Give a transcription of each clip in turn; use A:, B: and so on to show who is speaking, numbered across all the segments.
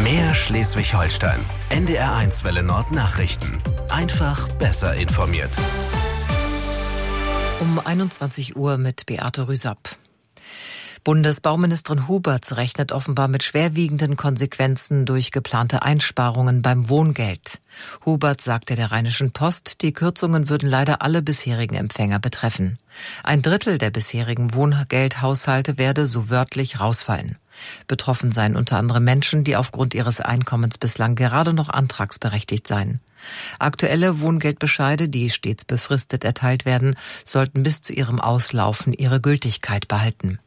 A: Mehr Schleswig-Holstein. NDR1 Welle Nord Nachrichten. Einfach besser informiert.
B: Um 21 Uhr mit Beate Rüsapp. Bundesbauministerin Huberts rechnet offenbar mit schwerwiegenden Konsequenzen durch geplante Einsparungen beim Wohngeld. Huberts sagte der Rheinischen Post, die Kürzungen würden leider alle bisherigen Empfänger betreffen. 1/3 der bisherigen Wohngeldhaushalte werde so wörtlich rausfallen. Betroffen seien unter anderem Menschen, die aufgrund ihres Einkommens bislang gerade noch antragsberechtigt seien. Aktuelle Wohngeldbescheide, die stets befristet erteilt werden, sollten bis zu ihrem Auslaufen ihre Gültigkeit behalten.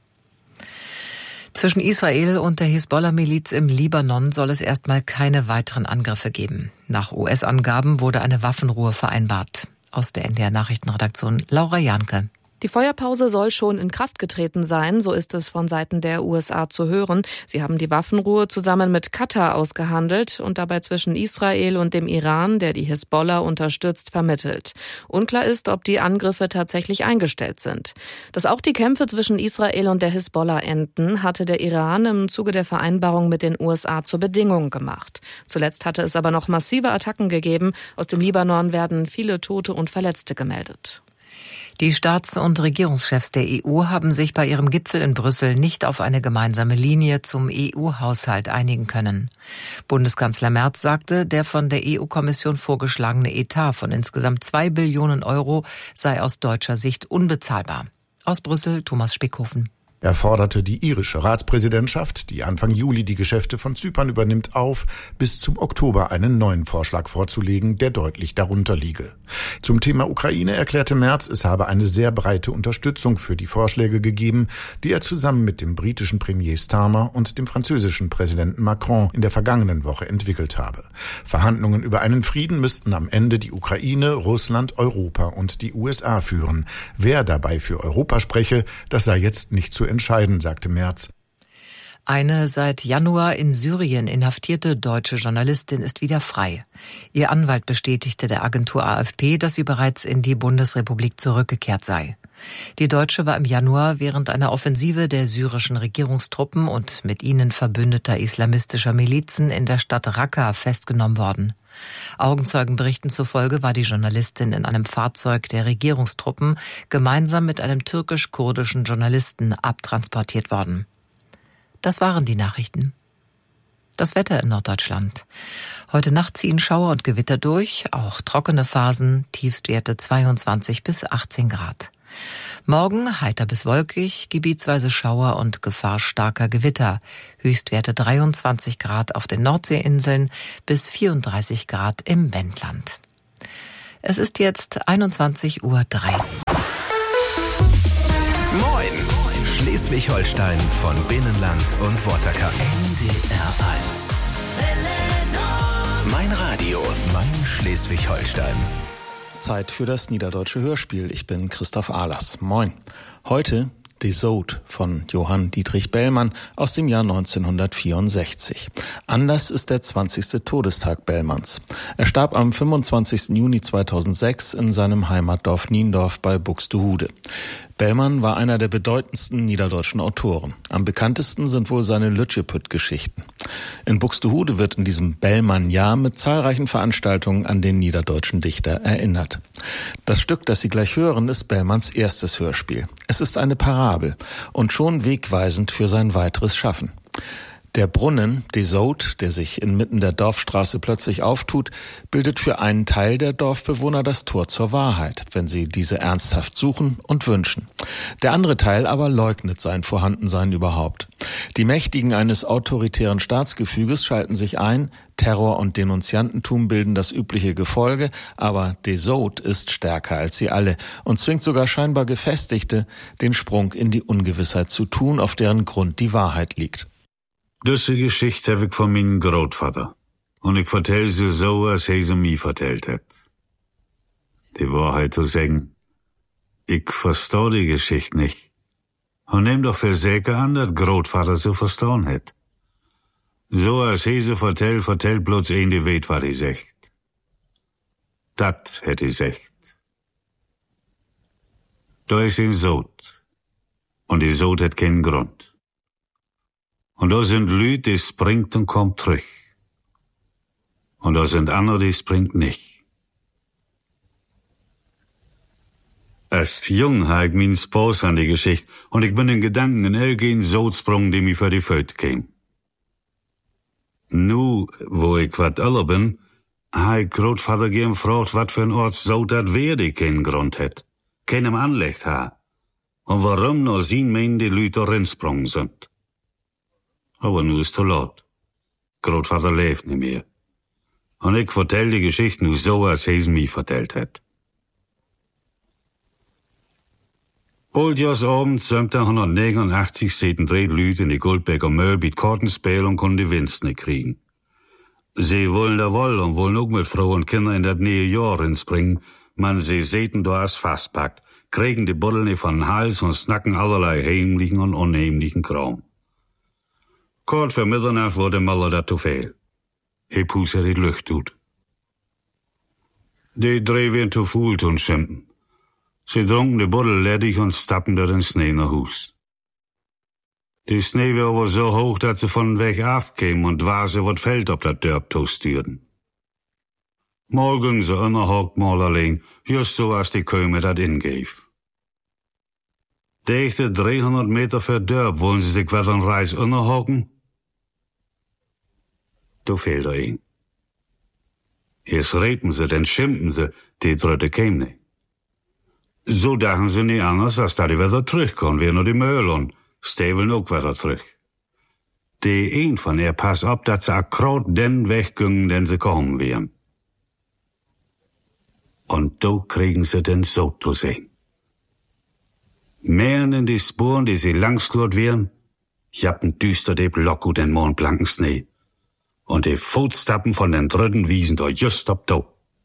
B: Zwischen Israel und der Hisbollah-Miliz im Libanon soll es erstmal keine weiteren Angriffe geben. Nach US-Angaben wurde eine Waffenruhe vereinbart. Aus der NDR-Nachrichtenredaktion Laura Janke.
C: Die Feuerpause soll schon in Kraft getreten sein, so ist es von Seiten der USA zu hören. Sie haben die Waffenruhe zusammen mit Katar ausgehandelt und dabei zwischen Israel und dem Iran, der die Hisbollah unterstützt, vermittelt. Unklar ist, ob die Angriffe tatsächlich eingestellt sind. Dass auch die Kämpfe zwischen Israel und der Hisbollah enden, hatte der Iran im Zuge der Vereinbarung mit den USA zur Bedingung gemacht. Zuletzt hatte es aber noch massive Attacken gegeben. Aus dem Libanon werden viele Tote und Verletzte gemeldet.
B: Die Staats- und Regierungschefs der EU haben sich bei ihrem Gipfel in Brüssel nicht auf eine gemeinsame Linie zum EU-Haushalt einigen können. Bundeskanzler Merz sagte, der von der EU-Kommission vorgeschlagene Etat von insgesamt 2 Billionen Euro sei aus deutscher Sicht unbezahlbar. Aus Brüssel Thomas Spickhofen.
D: Er forderte die irische Ratspräsidentschaft, die Anfang Juli die Geschäfte von Zypern übernimmt, auf, bis zum Oktober einen neuen Vorschlag vorzulegen, der deutlich darunter liege. Zum Thema Ukraine erklärte Merz, es habe eine sehr breite Unterstützung für die Vorschläge gegeben, die er zusammen mit dem britischen Premier Starmer und dem französischen Präsidenten Macron in der vergangenen Woche entwickelt habe. Verhandlungen über einen Frieden müssten am Ende die Ukraine, Russland, Europa und die USA führen. Wer dabei für Europa spreche, das sei jetzt nicht zu entscheiden, sagte Merz.
B: Eine seit Januar in Syrien inhaftierte deutsche Journalistin ist wieder frei. Ihr Anwalt bestätigte der Agentur AFP, dass sie bereits in die Bundesrepublik zurückgekehrt sei. Die Deutsche war im Januar während einer Offensive der syrischen Regierungstruppen und mit ihnen verbündeter islamistischer Milizen in der Stadt Raqqa festgenommen worden. Augenzeugenberichten zufolge war die Journalistin in einem Fahrzeug der Regierungstruppen gemeinsam mit einem türkisch-kurdischen Journalisten abtransportiert worden. Das waren die Nachrichten. Das Wetter in Norddeutschland. Heute Nacht ziehen Schauer und Gewitter durch, auch trockene Phasen, Tiefstwerte 22 bis 18 Grad. Morgen heiter bis wolkig, gebietsweise Schauer und Gefahr starker Gewitter. Höchstwerte 23 Grad auf den Nordseeinseln bis 34 Grad im Wendland. Es ist jetzt 21:03 Uhr.
A: Moin! Schleswig-Holstein von Binnenland und Waterkant. NDR1. Mein Radio, mein Schleswig-Holstein.
E: Zeit für das Niederdeutsche Hörspiel. Ich bin Christoph Ahlers. Moin. Heute Desout von Johann Dietrich Bellmann aus dem Jahr 1964. Anlass ist der 20. Todestag Bellmanns. Er starb am 25. Juni 2006 in seinem Heimatdorf Niendorf bei Buxtehude. Bellmann war einer der bedeutendsten niederdeutschen Autoren. Am bekanntesten sind wohl seine Lütschepütt-Geschichten. In Buxtehude wird in diesem Bellmann-Jahr mit zahlreichen Veranstaltungen an den niederdeutschen Dichter erinnert. Das Stück, das Sie gleich hören, ist Bellmanns erstes Hörspiel. Es ist eine Parabel und schon wegweisend für sein weiteres Schaffen. Der Brunnen, Desout, der sich inmitten der Dorfstraße plötzlich auftut, bildet für einen Teil der Dorfbewohner das Tor zur Wahrheit, wenn sie diese ernsthaft suchen und wünschen. Der andere Teil aber leugnet sein Vorhandensein überhaupt. Die Mächtigen eines autoritären Staatsgefüges schalten sich ein, Terror und Denunziantentum bilden das übliche Gefolge, aber Desout ist stärker als sie alle und zwingt sogar scheinbar Gefestigte, den Sprung in die Ungewissheit zu tun, auf deren Grund die Wahrheit liegt.
F: Diese Geschichte heb ik van mijn grootvader. En ik vertel ze zo, als hij ze mij verteld hat. Die Wahrheit zu sagen, ich versteh die Geschichte nicht. Und nehm doch für sicher an, dass Grootvader sie verstanden hat. So als hij ze vertelt bloß een die weet wat hij zegt. Dat het hij zegt. Da ist ein Sod. Und die Sod hat keinen Grund. Und da sind Lüd, die springt und kommt zurück. Und da sind andere, die springt nicht. Als jung habe ich min Spaß an die Geschichte und ich bin in Gedanken in elgeen Sotsprung, die mir für die Föt käm. Nu, wo ich wat älter bin, habe ich Großvater gern gefragt, wat für ein Ort so dat wer die keinen Grund hat, keinem Anlecht ha. Und warum nur sien men die Leute rinsprungen sind. Aber nu ist zu laut. Großvater lebt nicht mehr. Und ich vertell die Geschichte nu so, als er sie mir vertellt hat. Oldjahrsabend 1789 sitzen 3 Leute in die Goldbecker Möll mit Kartenspiel und können die Winst nicht kriegen. Sie wollen da wohl und wollen auch mit Frau und Kinder in das neue Jahr inspringen, man sie sitzen da als fastpackt, kriegen die Buddel nicht von den Hals und snacken allerlei heimlichen und unheimlichen Kram. Kort vor Mitternacht wurde Möller dat zu viel. He puste die Lucht tut. Die 3 werden zu viel tun schimpen. Sie trunken die Buddel ledig und stappen durch den Schnee nach Hus. Die Schnee war aber so hoch, dass sie von den Weg afkämen und war sie wat Feld auf das Dörp stürden. Mal gingen sie innerhockt, mal allein, just so als die Köme dat ingeef. Dichte 300 Meter für Dörp wollen sie sich wat an Reis innerhocken? Da fehlt ein. Jetzt reden sie, dann schimpfen sie, die dritte käm nicht. So dachten sie nicht anders, als da die wieder zurückkommen, wie nur die Möhl und Steveln auch wieder zurück. Die een von ihr pass op, dass sie akkurat den weggingen, den sie kommen wären. Und da kriegen sie den so zu sehen. Mehren in die Spuren, die sie langslurt wären, jappen düster die Block und den mondblanken Schnee. Und die Fußstappen von den dritten wiesen da just ab da.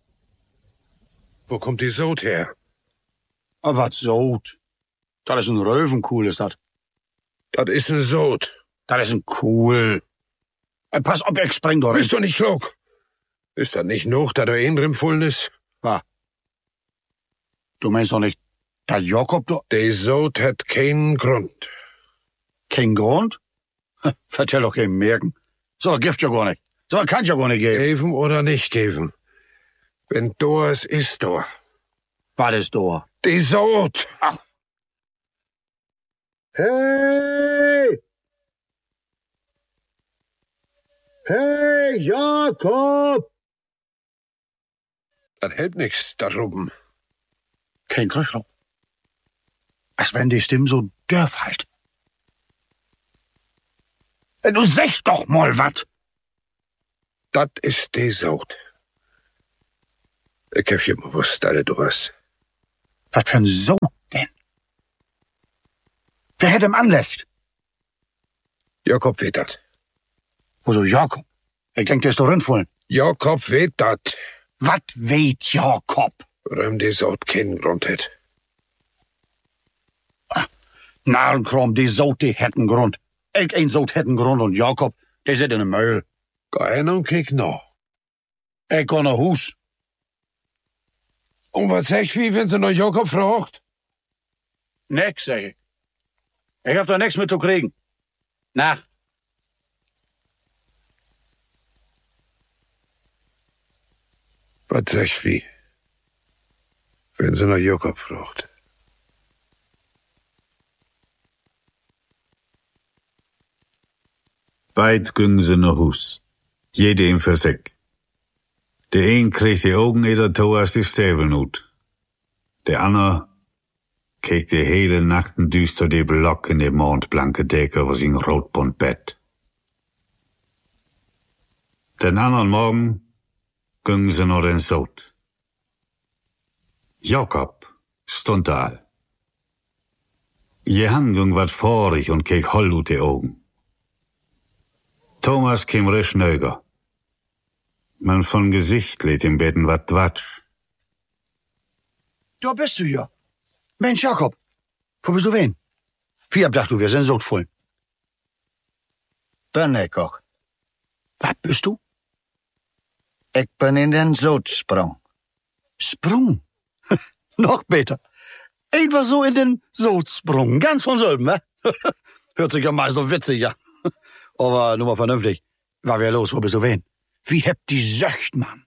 G: Wo kommt die Sod her?
H: Ah, wat Sod? Dat is een Reuvenkoel, is dat.
G: Das ist ein Sod.
H: Dat is een Koel. Pass op, ik spring door.
G: Bist du nicht klug? Ist das nicht noch, da du inrimfullen ist?
H: Was? Du meinst doch nicht, dat Jakob da...
G: Die Sod hat keinen Grund.
H: Kein Grund? Vertell doch kein Merken. So Gift ja gar nicht. So kann ja gar nicht geben.
G: Geben oder nicht geben. Wenn da es ist da.
H: Was ist da?
G: Die Sod.
H: Ach. Hey! Hey, Jakob!
G: Das hält nichts da oben.
H: Kein Krüchler. Als wenn die Stimme so dörf halt. Du sagst doch mal wat.
G: Das ist die Sod. Ich hab ja gewusst, alle du was.
H: Was für ein Sod denn? Wer hätte ihm Anrecht?
G: Jakob weet dat.
H: Wieso Jakob? Ich denk, der ist doch rinfallen.
G: Jakob weet dat.
H: Wat weet Jakob?
G: Warum die Sod keinen Grund hat.
H: Narrenkram, die Sod, die hätten Grund. Ich ein Sod hätten Grund und Jakob, der sitzt in der Müll.
G: Geh hin und kick noch.
H: Ich geh nach Hus.
G: Und was sagst du, wenn sie noch Jakob fragt?
H: Nix, sag ich. Ich hab da nix mit zu kriegen. Nacht.
G: Was sagst du, wenn sie noch Jakob fragt?
F: Beid gingen sie nach Hus. Jedem für sich. Der een kreeg die Augen eder toe als die Steveln ut. Der ander keek die hele Nachten düster die Block in die mondblanke Decke über sein rotbunt Bett. Den anderen Morgen gingen sie nach den Sod. Jakob stund da. Johann ging wat vorig und keek holl ut die Augen. Thomas käm recht nöger. Man von Gesicht lädt im Betten wat Quatsch.
H: Da bist du ja. Mensch, Jakob. Wo bist du wen? Wie abdacht du, wir sind so voll.
I: Bin ich auch.
H: Was bist du?
I: Ich bin in den Sodsprung.
H: Sprung? Noch besser. Ich war so in den Sodsprung. Ganz von selben, ne? Hört sich ja mal so witzig, ja. Aber nur mal vernünftig. War wer los, wo bist du wen? Wie hebt die Söcht, Mann?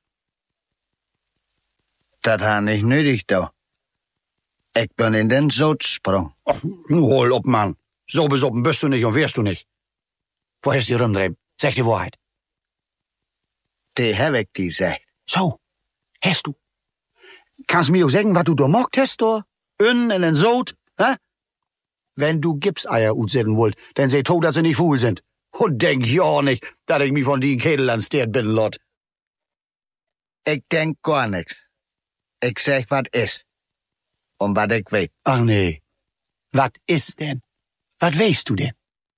I: Dat ha nicht nötig, do. Ich bin in den Sotsprung.
H: Ach, nu hol op, Mann. So besoppen bist du nicht und wärst du nicht. Wo hast du die rumdrehen? Sag die Wahrheit.
I: Die heb ich die gesagt.
H: So, hast du. Kannst mir auch sagen, was du da mockt hast, da? In den Sod, hä? Wenn du Gipseier utsetzen wollt, dann seh to, dass sie nicht fuhl sind. Und denk ja nicht, dass ich mich von die Kädel ans Stert bin, Lot.
I: Ich denk gar nix. Ich sag, wat is. Und wat ich weet.
H: Ach nee. Was ist denn? Was weißt du denn?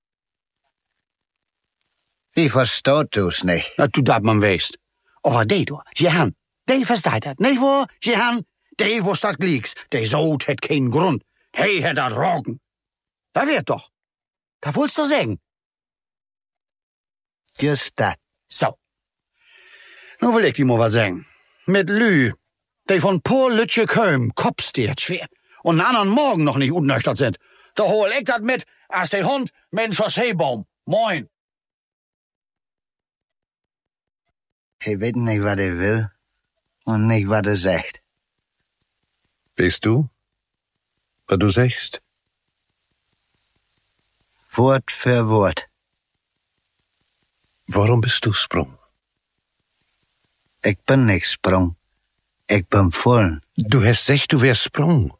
I: Wie verstaut du's nicht?
H: Na, du dat man weißt. Aber die du, Jehan, die versteht dat, nicht wahr, Jehan? Die wusst dat glieks, die Sod het keinen Grund. Hey, het dat Rogen. Da wird doch. Da wollt's du sagen.
I: Just dat.
H: So. Nu will ich dir mal was sagen. Mit Lü, die von Poor Lütje Köm kopfsteert schwer und an anderen Morgen noch nicht unnöchtert sind, da hol ich dat mit, als der Hund mit dem Chausseebaum. Moin.
I: Ich weet nicht, wat ich will und nicht, wat er sagt.
G: Weißt du, was du sagst?
I: Wort für Wort.
G: Warum bist du Sprung?
I: Ich bin nicht Sprung. Ich bin Vollen.
G: Du hast gesagt, du wärst Sprung.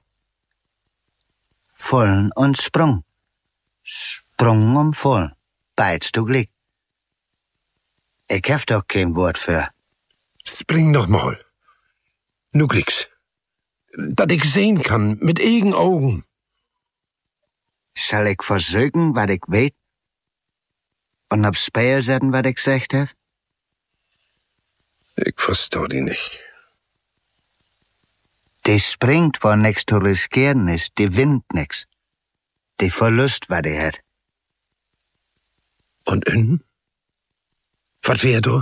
I: Vollen und Sprung. Sprung und Vollen. Beides zugleich. Ich hab doch kein Wort für.
G: Spring noch mal. Nu glicks. Dat ich sehen kann, mit eigen Augen.
I: Soll ich versuchen, wat ich weet? Und aufs Spiel setzen, wat ich gesagt hab?
G: Ich versteh die nicht.
I: Die springt, wo nix zu riskieren ist, die winnt nix. Die Verlust, wat die hat.
G: Und innen? Was wär du?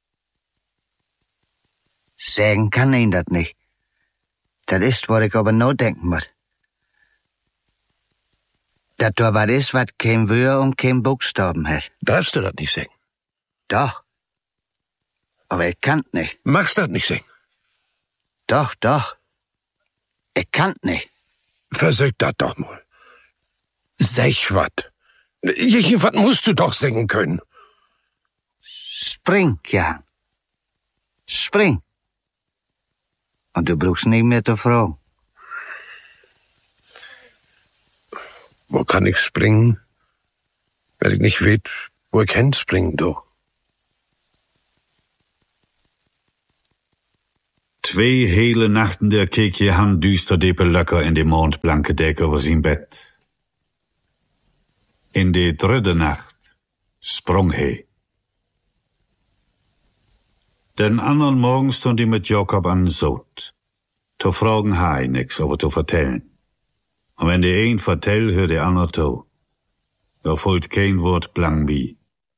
I: Sagen kann ihn dat nicht. Dat ist, wo ich aber no denken muss. Dat da wat is, wat kein Wör und kein Buchstaben hat.
G: Darfst du das nicht sagen?
I: Doch. Aber ich kann nicht.
G: Magst du das nicht sagen?
I: Doch, doch. Ich kann nicht.
G: Versuch das doch mal. Sag wat. Irgendwas musst du doch singen können.
I: Spring, Jan. Spring. Und du brauchst nicht mehr zu fragen.
G: Wo kann ich springen? Weil ich nicht weet, wo ich hin springen, du.
F: 2 hele nachten der keek Jehan düster lekker in de mondblanke dek over zijn bed. In de dritte Nacht sprong hij. Den anderen Morgen stond hij met Jakob an den Sod. To fragen hij nix over te vertellen. Und wenn der een vertell, hört der andere to. Da folgt kein Wort blank bi.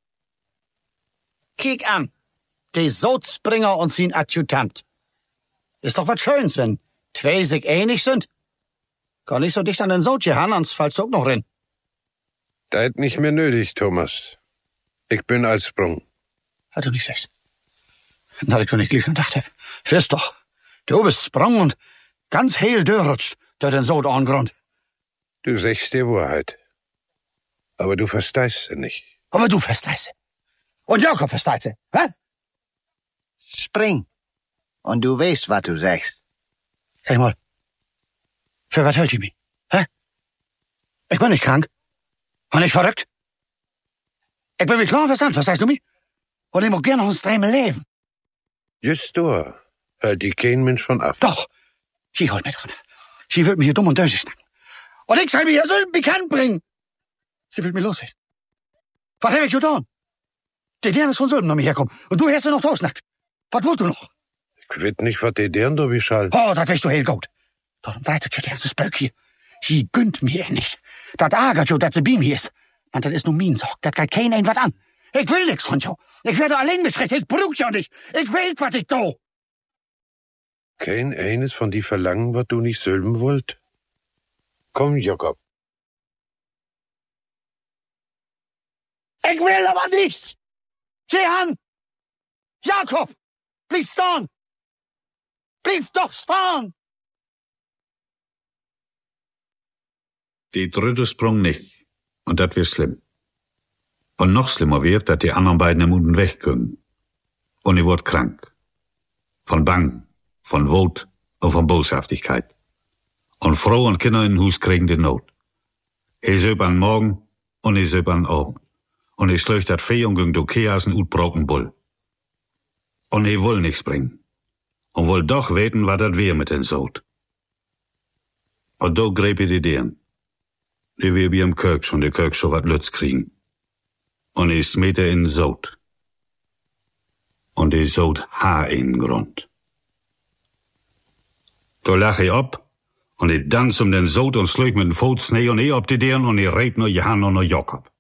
H: Kiek an. Die Sodspringer und sein Adjutant. Ist doch was Schönes, wenn 2 sich einig sind. Gar nicht so dicht an den Sod gehan, ans fallst du auch noch rein.
G: Das ist nicht mehr nötig, Thomas. Ich bin als Sprung.
H: Hat du nicht sagst. Da hab ich doch nicht gelesen und dachte, wirst doch. Du bist Sprung und ganz heil durchrutscht durch den Sod an Grund.
G: Du sagst die Wahrheit. Aber du verstehst sie nicht.
H: Aber du verstehst sie. Und Jakob versteht sie, hä?
I: Spring. Und du weißt, was du sagst.
H: Sag mal, für was hält ihr mich, hä? Ich bin nicht krank. Und nicht verrückt. Ich bin mir klar verstanden, verstehst du mich? Und ich mag gern noch ein Strämel leben.
G: Just da hält die kein Mensch von ab.
H: Doch, sie holt mich davon ab. Sie will mich hier dumm und dösig snacken. Und ich soll mich hier so bekannt bringen. Sie will mich loswerden. Was hab ich getan? Die Dern ist von Sölden noch mich herkommen. Und du hast sie noch tosnackt. Was wollt du noch?
G: Ich weet nicht, was die Dern da wie schall.
H: Oh, das weißt du heel gut. Darum dreht sich die ganze Spöck hier. Sie gönnt mir nicht. Das ärgert jo, dass sie bei mir ist. Und das ist nur mein Sorg. Das geht kein was an. Ich will nix von jo. Ich werde allein beschreckt. Ich brauch ja nicht. Ich will, was ich do.
G: Kein eines von die verlangen, was du nicht sölben wollt? Komm, Jakob.
H: Ich will aber nichts. Sieh an. Jakob! Blieb staan! Blieb doch staan!
F: Die dritte sprung nicht. Und das wird schlimm. Und noch schlimmer wird, dass die anderen beiden im Unten wegkommen. Und ich wurde krank. Von Bang, von Wut und von Boshaftigkeit. Und Frau und Kinder in Hus kriegen die Not. Ich söp an Morgen und ich söp an Abend. Und ich schlöch dat Fee und ging do Keasen ut broken Bull. Und ich will nichts bringen. Und will doch weten, wat dat wär mit den Sod. Und do greb ich die Deren. Die wir wie im Kirk und die Kirk schon wat Lütz kriegen. Und ich smete in Sod. Und die Sod ha in Grund. Da lach ich ab, und ich dans den Sod und slög mit den Fuß Schnee und ich ob die Deren und ich red nur Johann und nur Jakob.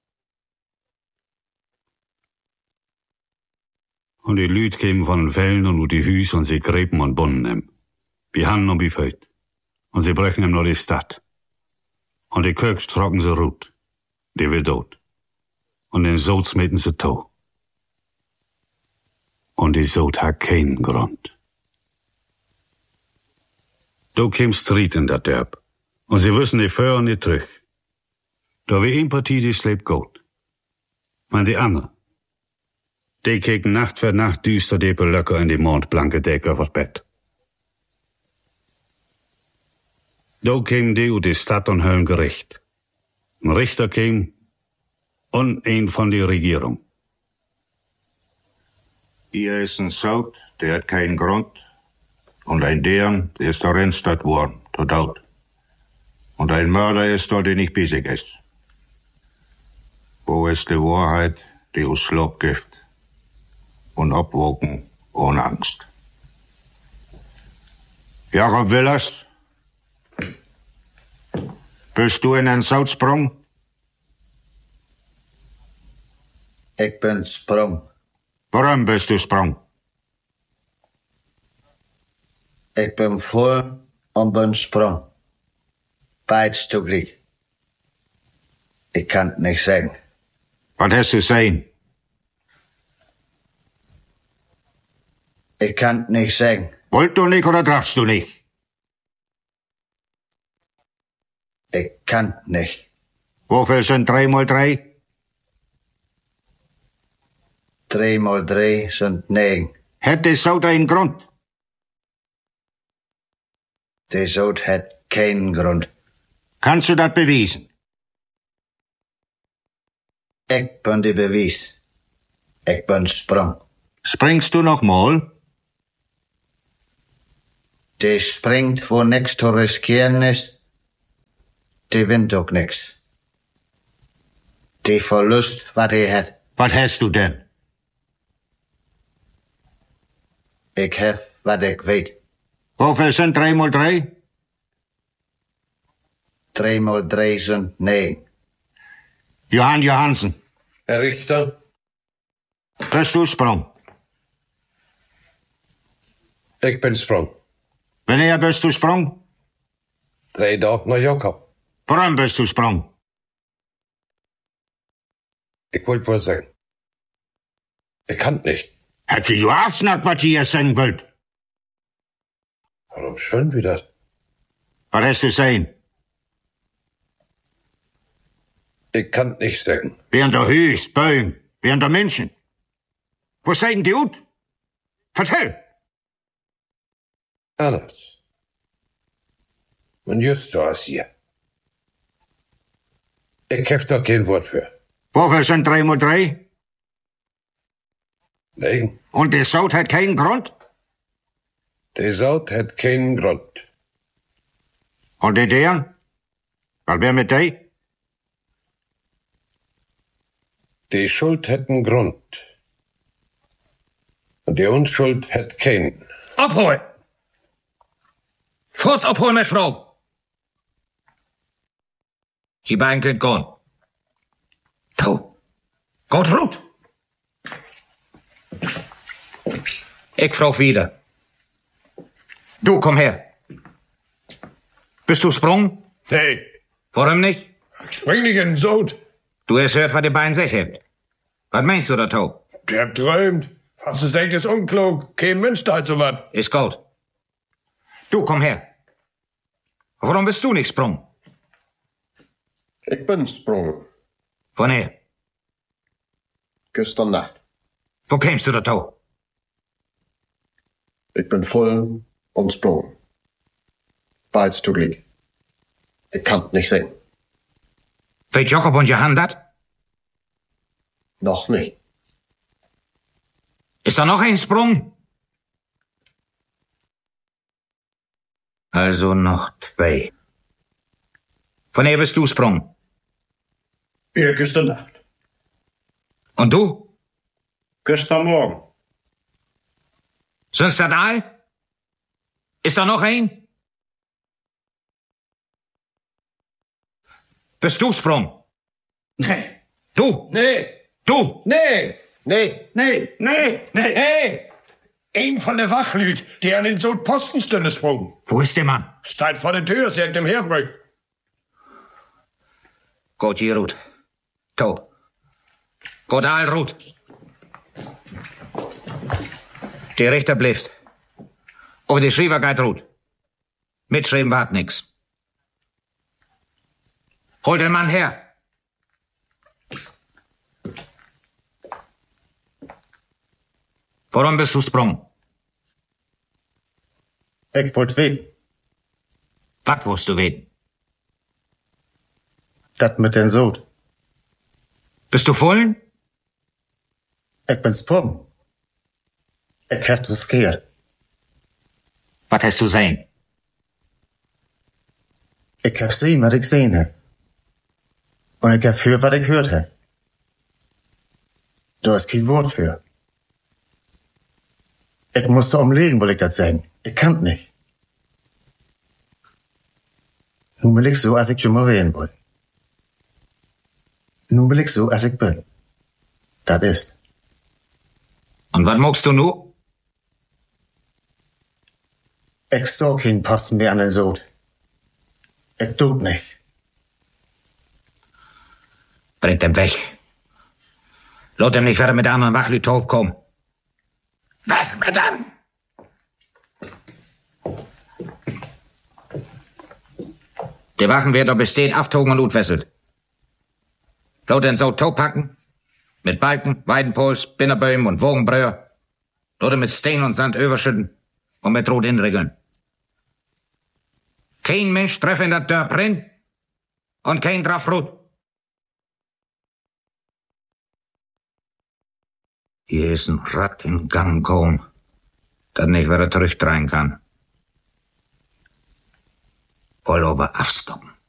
F: Und die Lüd kämen von den Fällen und ut die Hüs und sie gräben und bunnen ihm. Wie Hand und wie Föt. Und sie brechen ihm nur die Stadt. Und die Kirk trocken sie rut. Die wird tot. Und den Sod smeten sie to. Und die Sod hat keinen Grund. Do käm Stried in dat Derb. Und sie wissen nicht vor und nicht zurück. Da wie ein Partie, die schläft gut. Man die andere. Die keken Nacht für Nacht düster die Löcker in die mondblanke Decke aufs Bett. Da kämen die ut die Stadt und höllen Gericht. Ein Richter käm und ein von die Regierung.
J: Hier ist ein Sod, der hat keinen Grund. Und ein Deren, der ist da rennstatt worden, tot out. Und ein Mörder ist da, der nicht bissig ist. Wo ist die Wahrheit, die uns Slob gibt? Und abwogen ohne Angst. Jakob Willers, bist du in den Sod sprung?
I: Ich bin sprung.
J: Warum bist du sprung?
I: Ich bin voll und bin sprung. Beides zugleich. Ich kann nicht sagen.
J: Was hast du sehen?
I: Ich kann nicht sagen.
J: Wollt du nicht oder darfst du nicht?
I: Ich kann nicht.
J: Wofür sind 3 mal 3?
I: 3 mal 3 sind 9.
J: Hat die Sod einen Grund?
I: Die Sod hat keinen Grund.
J: Kannst du das beweisen?
I: Ich bin die Beweis. Ich bin sprung.
J: Springst du noch mal?
I: Die springt, wo nix zu riskieren ist. Die wint auch nix. Die Verlust, was die hat.
J: Was hast du denn?
I: Ich hab, was ich weet.
J: Wofür sind 3 mal 3?
I: 3 mal 3 sind 9.
J: Johann Johansen.
G: Herr Richter,
J: Bist du sprung?
G: ich bin sprung.
J: Wanneer bist du sprung?
G: 3 Tage nach Jakob.
J: Warum bist du sprung?
G: Ich wollte wohl sagen. Ich kann nicht.
J: Hat die du aufsnackt, was ihr sagen wollt?
G: Warum schon wieder?
J: Was hast du sehen?
G: Ich kann nicht sagen.
J: Während der Hüs, Bäume, während der Menschen. Was sagen die ut? Vertell!
G: Anders. Man just da ist hier. Ich hab da kein Wort für.
J: Wofür sind 3 mal 3?
G: Nein,
J: Und der Sod hat keinen Grund?
G: die Sod hat keinen Grund.
J: Und die deren? Was wär mit die?
G: Die Schuld hat einen Grund. Und die Unschuld hat keinen.
K: Abholen! Kurz abholen mit Frau! Die beiden könnt gehen. Du, geht rut! Ich frag wieder. Du, komm her. Bist du sprung?
G: Nee,
K: Warum nicht?
G: ich spring nicht in den Sod.
K: Du hast gehört, was die beiden sagen. Was meinst du da, Tau?
G: Der träumt, Was du sagst, ist unklug. Kein Mensch da so was.
K: Ist gut. Du, komm her. Warum bist du nicht sprung?
L: Ich bin sprungen.
K: Woher?
L: Gestern Nacht.
K: Wo kämst du da?
L: Ich bin voll und sprungen. Beides zugleich. Ich kann nicht sehen.
K: Weet Jakob und Johann dat?
L: Noch nicht.
K: Ist da noch ein Sprung? Also noch zwei. Woher bist du sprung?
G: Ja, gestern Nacht.
K: Und du?
G: Gestern Morgen.
K: Sind's das all? Ist da noch ein? Bist du sprung?
G: Nee.
K: Du?
G: Nee.
K: Du?
G: Nee.
L: Nee.
G: Nee. Nee. Nee. Hey. Ein von der Wachlüt, die an den so Postenstünde sprung.
K: Wo ist der Mann?
G: Steht vor der Tür, sagt dem Herbrück.
K: Gut, hier, Ruth. To. Gut, all, Ruth. Die Richter bleibt. Aber die Schiefer geht Ruth. Mitschreiben wart nix. Hol den Mann her. Warum bist du sprung?
L: Ich wollt weten.
K: Was willst du weten?
L: Das mit den Sod.
K: Bist du vollen?
L: Ich bin sprungen. Ich hab riskiert.
K: Was hast du sehen?
L: Ich hab sehen, was ich sehen hab. Und ich hab für, was ich hört hab. Du hast kein Wort für. Ich musste umlegen, will ich das sagen. Ich kann nicht. Nun bin ich so, als ich schon mal reden will. Nun bin ich so, als ich bin. Das ist.
K: Und was magst du nu?
L: Ich so keinen Posten mehr an den Sod. Ich tut nicht.
K: Bringt ihn weg. Lot ihm nicht weiter mit der anderen Wachlüt hochkommen. Was, Madame? Die Wachen werden bis 10 aftogen und utwesselt. Lot den so packen. Mit Balken, Weidenpols, Binnerbäumen und Wogenbröer. Lot mit Stein und Sand überschütten und mit Rot inregeln. Kein Mensch treff in der Dörp rein und kein drauf Rot. Hier ist ein Rad in Gang gekommen, das nicht wieder zurückdrehen kann. Voll aber aufstoppen.